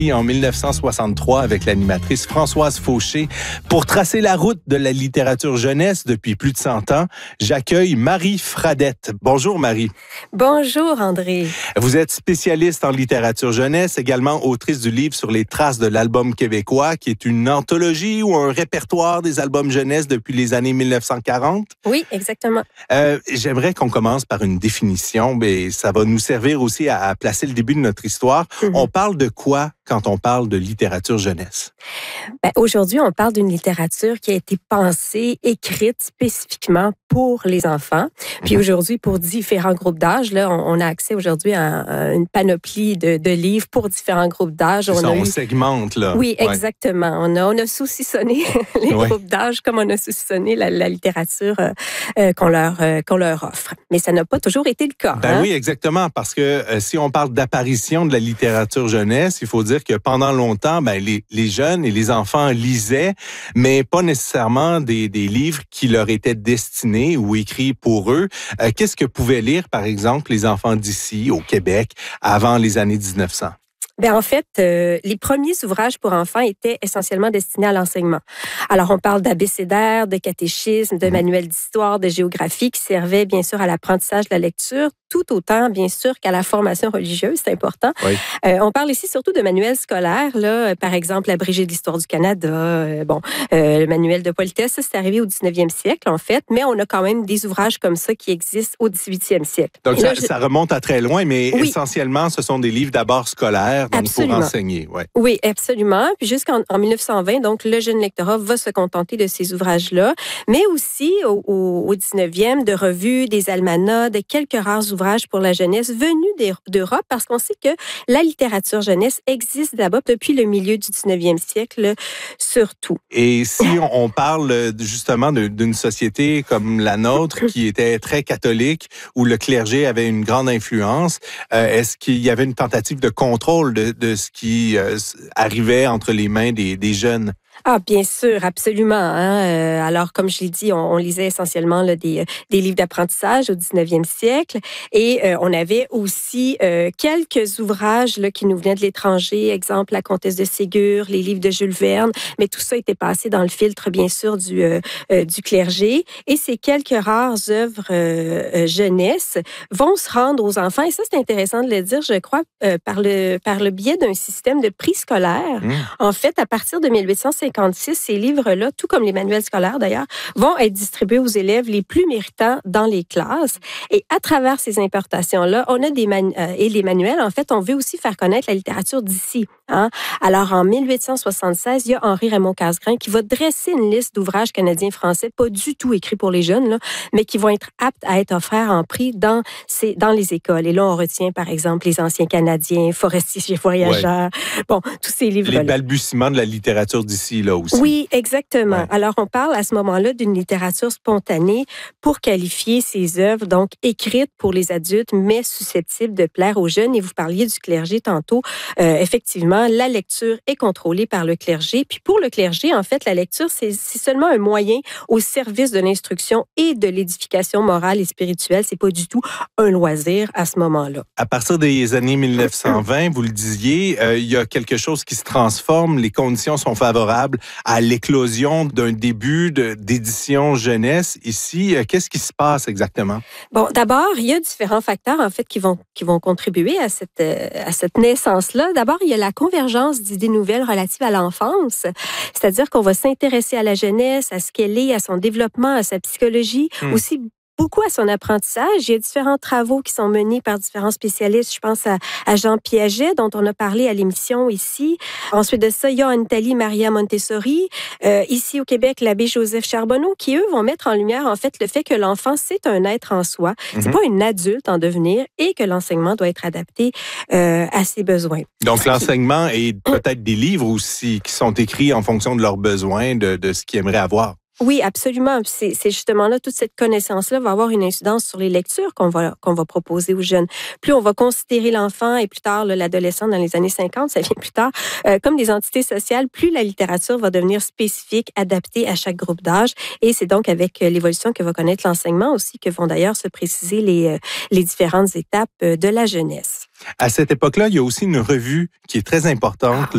En 1963 avec l'animatrice Françoise Fauché. Pour tracer la route de la littérature jeunesse depuis plus de 100 ans, j'accueille Marie Fradette. Bonjour Marie. Bonjour André. Vous êtes spécialiste en littérature jeunesse, également autrice du livre sur les traces de l'album québécois, qui est une anthologie ou un répertoire des albums jeunesse depuis les années 1940. Oui, exactement. J'aimerais qu'on commence par une définition, mais ça va nous servir aussi à placer le début de notre histoire. On parle de quoi quand on parle de littérature jeunesse? Aujourd'hui, on parle d'une littérature qui a été pensée, écrite spécifiquement pour les enfants. Puis aujourd'hui, pour différents groupes d'âge, là, on a accès aujourd'hui à une panoplie de livres pour différents groupes d'âge. On segmente, là. Oui, exactement. On a saucissonné les groupes d'âge comme on a saucissonné la littérature qu'on leur offre. Mais ça n'a pas toujours été le cas. Oui, exactement. Parce que si on parle d'apparition de la littérature jeunesse, il faut dire que pendant longtemps, les jeunes et les enfants lisaient, mais pas nécessairement des livres qui leur étaient destinés ou écrits pour eux. Qu'est-ce que pouvaient lire, par exemple, les enfants d'ici, au Québec, avant les années 1900? En fait, les premiers ouvrages pour enfants étaient essentiellement destinés à l'enseignement. Alors, on parle d'abécédaire, de catéchisme, de manuels d'histoire, de géographie qui servaient bien sûr à l'apprentissage de la lecture, tout autant bien sûr qu'à la formation religieuse, c'est important. Oui. On parle ici surtout de manuels scolaires, là, par exemple l'abrégé de l'histoire du Canada, le manuel de politesse, ça c'est arrivé au 19e siècle en fait, mais on a quand même des ouvrages comme ça qui existent au 18e siècle. Donc ça remonte à très loin, mais essentiellement, ce sont des livres d'abord scolaires. Donc, absolument. Pour enseigner, ouais. Oui, absolument. Puis jusqu'en 1920, donc, le jeune lectorat va se contenter de ces ouvrages-là, mais aussi au 19e, de revues, des almanachs, de quelques rares ouvrages pour la jeunesse venus d'Europe, parce qu'on sait que la littérature jeunesse existe là-bas depuis le milieu du 19e siècle, surtout. Et si on parle justement d'une société comme la nôtre, qui était très catholique, où le clergé avait une grande influence, est-ce qu'il y avait une tentative de contrôle de ce qui arrivait entre les mains des jeunes? Ah, bien sûr, absolument. Alors, comme je l'ai dit, on lisait essentiellement là, des livres d'apprentissage au 19e siècle et on avait aussi quelques ouvrages là, qui nous venaient de l'étranger, exemple La Comtesse de Ségur, les livres de Jules Verne, mais tout ça était passé dans le filtre, bien sûr, du clergé. Et ces quelques rares œuvres jeunesse vont se rendre aux enfants, et ça, c'est intéressant de le dire, je crois, par le biais d'un système de prix scolaire. En fait, à partir de 1856, ces livres-là, tout comme les manuels scolaires d'ailleurs, vont être distribués aux élèves les plus méritants dans les classes. Et à travers ces importations-là, on a et les manuels, en fait, on veut aussi faire connaître la littérature d'ici. Alors, en 1876, il y a Henri-Raymond Casgrain qui va dresser une liste d'ouvrages canadiens-français, pas du tout écrits pour les jeunes, là, mais qui vont être aptes à être offerts en prix dans les écoles. Et là, on retient, par exemple, Les Anciens Canadiens, Forestiers chez Voyageurs, tous ces livres-là. Les balbutiements de la littérature d'ici, là aussi. Oui, exactement. Ouais. Alors, on parle à ce moment-là d'une littérature spontanée pour qualifier ces œuvres, donc écrites pour les adultes, mais susceptibles de plaire aux jeunes. Et vous parliez du clergé tantôt. Effectivement, la lecture est contrôlée par le clergé. Puis pour le clergé, en fait, la lecture, c'est seulement un moyen au service de l'instruction et de l'édification morale et spirituelle. C'est pas du tout un loisir à ce moment-là. À partir des années 1920, vous le disiez, il y a quelque chose qui se transforme. Les conditions sont favorables à l'éclosion d'un début d'édition jeunesse. Ici, qu'est-ce qui se passe exactement? D'abord, il y a différents facteurs, en fait, qui vont contribuer à cette naissance-là. D'abord, il y a la convergence d'idées nouvelles relatives à l'enfance. C'est-à-dire qu'on va s'intéresser à la jeunesse, à ce qu'elle est, à son développement, à sa psychologie, aussi beaucoup à son apprentissage. Il y a différents travaux qui sont menés par différents spécialistes. Je pense à Jean Piaget, dont on a parlé à l'émission ici. Ensuite de ça, il y a en Italie Maria Montessori. Ici au Québec, l'abbé Joseph Charbonneau, qui, eux, vont mettre en lumière, en fait, le fait que l'enfant, c'est un être en soi. C'est pas un adulte en devenir et que l'enseignement doit être adapté à ses besoins. Donc, l'enseignement et peut-être des livres aussi qui sont écrits en fonction de leurs besoins, de ce qu'ils aimeraient avoir. Oui, absolument. C'est justement là, toute cette connaissance-là va avoir une incidence sur les lectures qu'on va proposer aux jeunes. Plus on va considérer l'enfant et plus tard l'adolescent dans les années 50, ça vient plus tard, comme des entités sociales, plus la littérature va devenir spécifique, adaptée à chaque groupe d'âge. Et c'est donc avec l'évolution que va connaître l'enseignement aussi que vont d'ailleurs se préciser les différentes étapes de la jeunesse. À cette époque-là, il y a aussi une revue qui est très importante,